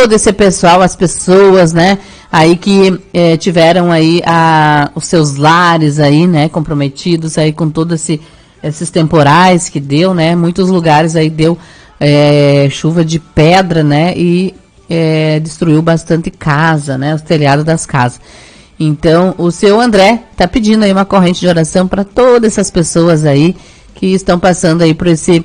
todo esse pessoal, as pessoas, né, aí que tiveram aí os seus lares aí, né, comprometidos aí com todos esses temporais que deu, né, muitos lugares aí deu chuva de pedra, né, e destruiu bastante casa, né, os telhados das casas. Então, o seu André tá pedindo aí uma corrente de oração para todas essas pessoas aí que estão passando aí por esse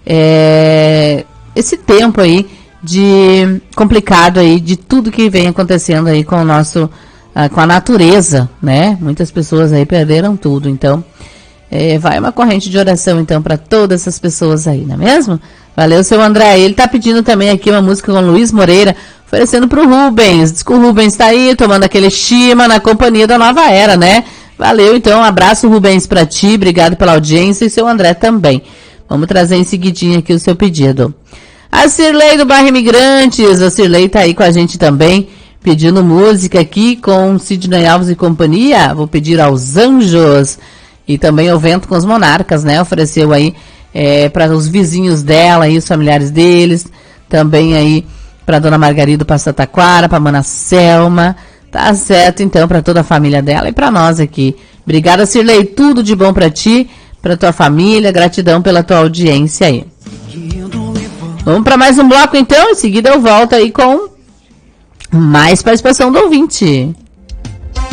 tempo aí de complicado aí, de tudo que vem acontecendo aí com o nosso, com a natureza, né? Muitas pessoas aí perderam tudo, então vai uma corrente de oração então para todas essas pessoas aí, não é mesmo? Valeu, seu André. Ele tá pedindo também aqui uma música com Luiz Moreira, oferecendo pro Rubens. Diz que o Rubens tá aí, tomando aquele chima na companhia da Nova Era, né? Valeu, então, um abraço, Rubens, pra ti, obrigado pela audiência e seu André também. Vamos trazer em seguidinho aqui o seu pedido. A Cirlei do Bairro Imigrantes, a Cirlei tá aí com a gente também, pedindo música aqui com Sidney Alves e companhia. Vou pedir aos Anjos e também o Vento com os Monarcas, né? Ofereceu aí para os vizinhos dela e os familiares deles, também aí para Dona Margarida Passataquara, para Mana Selma, tá certo então, para toda a família dela e para nós aqui. Obrigada, Cirlei, tudo de bom para ti, para tua família, gratidão pela tua audiência aí. Vamos para mais um bloco então, em seguida eu volto aí com mais participação do ouvinte.